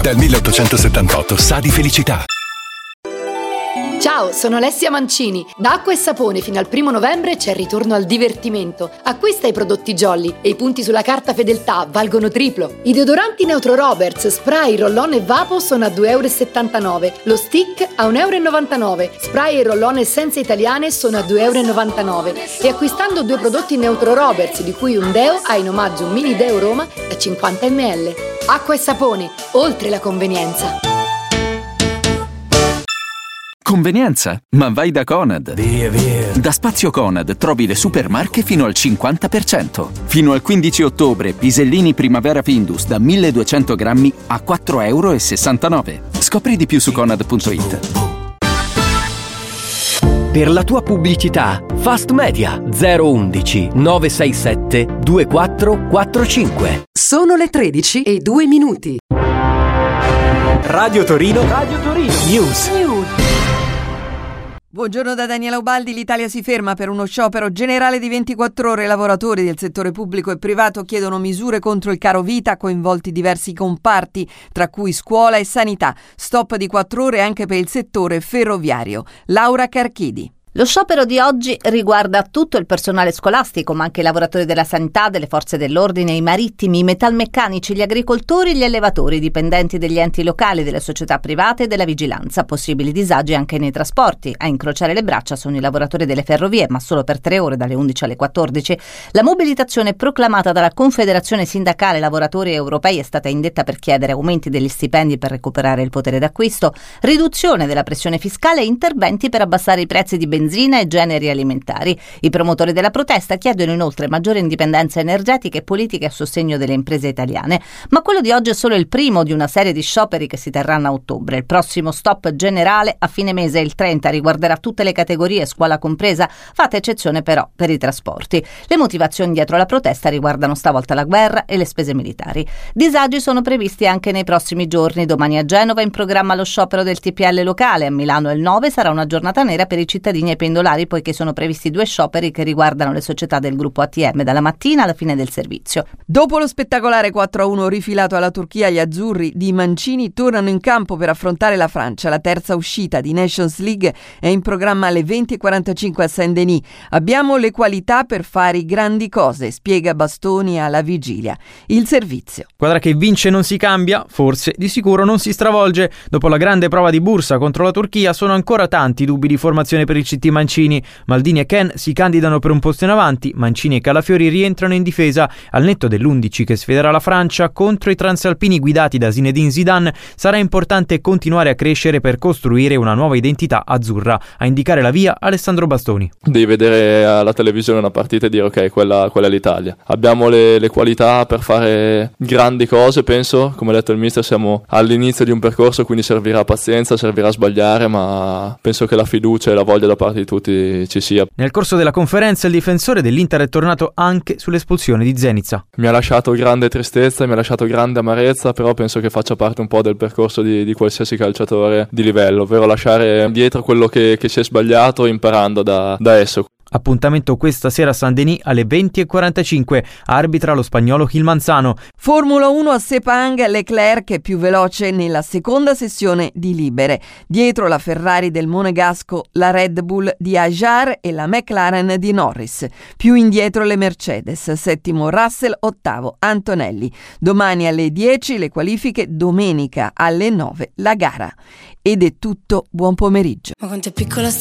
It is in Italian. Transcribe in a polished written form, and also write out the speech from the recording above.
Dal 1878 sa di felicità. Ciao, sono Alessia Mancini. Da Acqua e Sapone fino al 1 novembre c'è il ritorno al divertimento. Acquista i prodotti Jolly e i punti sulla carta fedeltà valgono triplo. I deodoranti Neutro Roberts, spray, roll-on e vapo sono a 2,79 €. Lo stick a 1,99 €. Spray e roll-on essenze italiane sono a 2,99 €. E acquistando 2 prodotti Neutro Roberts, di cui un deo, hai in omaggio un mini deo Roma da 50 ml. Acqua e Sapone, oltre la convenienza. Convenienza? Ma vai da Conad. Via. Da Spazio Conad trovi le supermarche fino al 50%. Fino al 15 ottobre pisellini Primavera Findus da 1200 grammi a 4,69 €. Scopri di più su conad.it. Per la tua pubblicità, Fast Media 011 967 2445. Sono le 13:02. Radio Torino News. Buongiorno da Daniela Ubaldi. L'Italia si ferma per uno sciopero generale di 24 ore. I lavoratori del settore pubblico e privato chiedono misure contro il caro vita, coinvolti diversi comparti, tra cui scuola e sanità. Stop di 4 ore anche per il settore ferroviario. Laura Carchidi. Lo sciopero di oggi riguarda tutto il personale scolastico, ma anche i lavoratori della sanità, delle forze dell'ordine, i marittimi, i metalmeccanici, gli agricoltori, gli allevatori, i dipendenti degli enti locali, delle società private e della vigilanza. Possibili disagi anche nei trasporti. A incrociare le braccia sono i lavoratori delle ferrovie, ma solo per 3 ore, dalle 11 alle 14. La mobilitazione proclamata dalla Confederazione Sindacale Lavoratori Europei è stata indetta per chiedere aumenti degli stipendi per recuperare il potere d'acquisto, riduzione della pressione fiscale e interventi per abbassare i prezzi di benzina e generi alimentari. I promotori della protesta chiedono inoltre maggiore indipendenza energetica e politiche a sostegno delle imprese italiane. Ma quello di oggi è solo il primo di una serie di scioperi che si terranno a ottobre. Il prossimo stop generale a fine mese, il 30, riguarderà tutte le categorie, scuola compresa, fatta eccezione però per i trasporti. Le motivazioni dietro la protesta riguardano stavolta la guerra e le spese militari. Disagi sono previsti anche nei prossimi giorni. Domani a Genova è in programma lo sciopero del TPL locale. A Milano il 9 sarà una giornata nera per i cittadini e pendolari, poiché sono previsti 2 scioperi che riguardano le società del gruppo ATM dalla mattina alla fine del servizio. Dopo lo spettacolare 4-1 rifilato alla Turchia, gli azzurri di Mancini tornano in campo per affrontare la Francia. La terza uscita di Nations League è in programma alle 20:45 a Saint-Denis. Abbiamo le qualità per fare grandi cose, spiega Bastoni alla vigilia. Il servizio. Squadra che vince non si cambia, forse di sicuro non si stravolge. Dopo la grande prova di Bursa contro la Turchia sono ancora tanti dubbi di formazione per il CT Mancini. Maldini e Ken si candidano per un posto in avanti, Mancini e Calafiori rientrano in difesa. Al netto dell'11 che sfiderà la Francia contro i transalpini guidati da Zinedine Zidane, sarà importante continuare a crescere per costruire una nuova identità azzurra. A indicare la via Alessandro Bastoni. Devi vedere alla televisione una partita e dire ok, quella è l'Italia. Abbiamo le qualità per fare grandi cose, penso. Come ha detto il mister, siamo all'inizio di un percorso, quindi servirà pazienza, servirà sbagliare, ma penso che la fiducia e la voglia da parte di tutti ci sia. Nel corso della conferenza il difensore dell'Inter è tornato anche sull'espulsione di Zenica. Mi ha lasciato grande tristezza, mi ha lasciato grande amarezza, però penso che faccia parte un po' del percorso di qualsiasi calciatore di livello, ovvero lasciare dietro quello che si è sbagliato imparando da esso. Appuntamento questa sera a Saint-Denis alle 20:45, arbitra lo spagnolo Gil Manzano. Formula 1 a Sepang, Leclerc è più veloce nella seconda sessione di libere. Dietro la Ferrari del Monegasco, la Red Bull di Ajar e la McLaren di Norris. Più indietro le Mercedes, settimo Russell, ottavo Antonelli. Domani alle 10 le qualifiche, domenica alle 9 la gara. Ed è tutto, buon pomeriggio. Ma quanto è piccola sta